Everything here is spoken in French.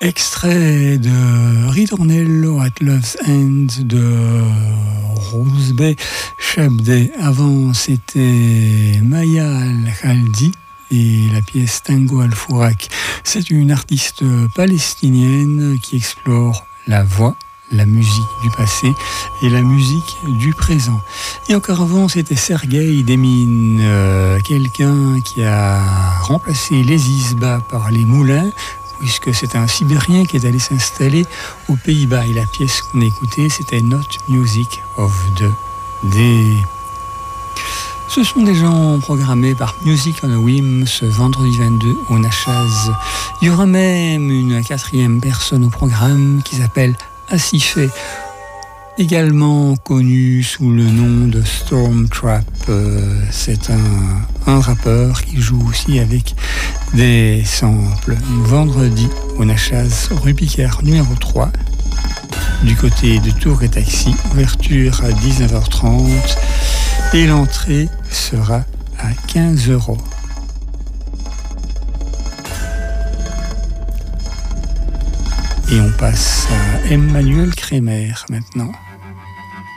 Extrait de Ritornello at Love's End de Rose Shabde. Avant, c'était Maya Al-Khaldi et la pièce Tango Al-Fourak. C'est une artiste palestinienne qui explore la voix, la musique du passé et la musique du présent. Et encore avant, c'était Sergueï Demin, quelqu'un qui a remplacé les Isba par les moulins, puisque c'est un Sibérien qui est allé s'installer aux Pays-Bas. Et la pièce qu'on a écoutée, c'était Not Music of the Day. Ce sont des gens programmés par Music on a Whim ce vendredi 22 au Nachaz. Il y aura même une quatrième personne au programme qui s'appelle Asifé, également connu sous le nom de Stormtrap. C'est un rappeur qui joue aussi avec des samples. Vendredi au Nachaz, rue Picard numéro 3, du côté de Tours et Taxi, ouverture à 19h30 et l'entrée sera à 15 €. Et on passe à Emmanuel Kremer maintenant.